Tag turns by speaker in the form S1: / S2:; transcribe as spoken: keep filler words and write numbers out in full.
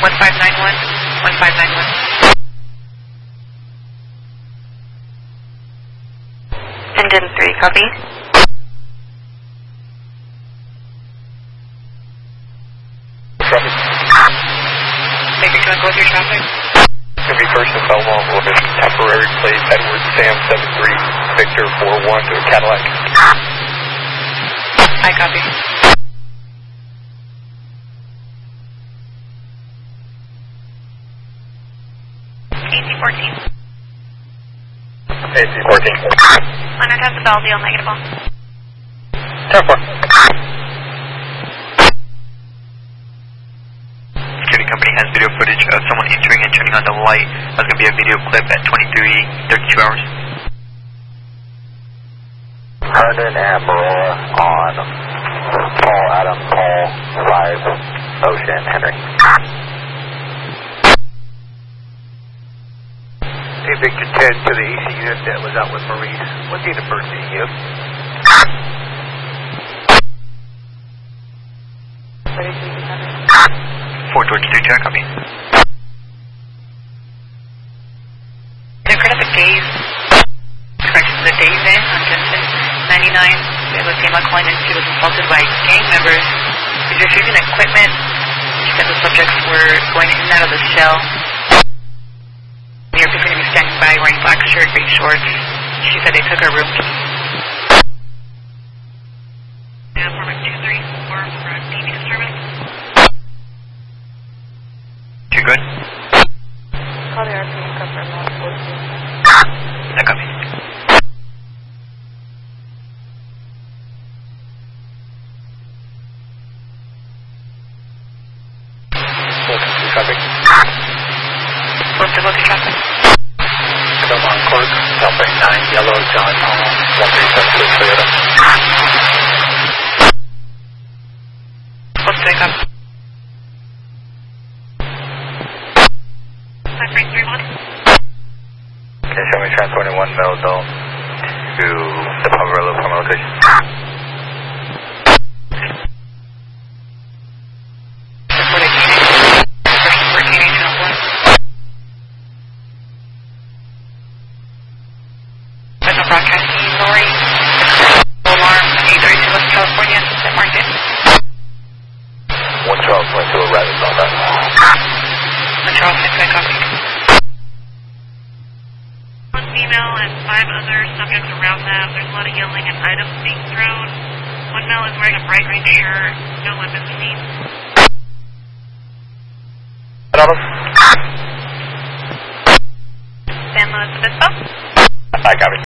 S1: one five nine one, one five nine one. Linden three, copy.
S2: Traffic.
S1: Take it, can I go with your traffic?
S2: It's going to be first in Belmont, we'll miss temporary plate, Edward Sam seven three, Victor four one to a Cadillac.
S1: I copy. A C fourteen.
S2: A C fourteen.
S1: Leonard has the bell deal, negative ball.
S2: ten four. Security company has video footage of someone entering and turning on the light. That's going to be a video clip at twenty-three thirty-two hours.
S3: Herndon and Barola on Paul Adam, Paul five, Ocean, Henry.
S2: Hey, Victor ten to the A C unit that was out with Maurice. What date of birth did he give? four George two, check, copy.
S1: The credit of days. Correction to the days in on Jensen. ninety-nine. It was female calling in. She was assaulted by gang members. She was retrieving equipment. She said the subjects were going in and out of the shell. The airplane's going to be standing by wearing black shirt, green shorts. She said they took her room key. Yeah, Format two three four for a T V disturbance.
S2: You good?
S1: Call the airplane, confirm one fourteen.
S2: I copy. Traffic.
S1: What's the local traffic?
S2: Belmont Clark, Delta nine, Yellow, John Hall, one three seven six Toyota.
S1: What's the up? five three three one.
S2: Okay, show me transporting one Melville to the Pomerello from location. one twelve went to a rabbit on that.
S1: one twelve, six, I copy.
S4: One female and five other subjects around them. There's a lot of yelling and items being thrown. One male is wearing a bright green shirt. No weapons seen.
S1: San Luis Obispo?
S2: I copy.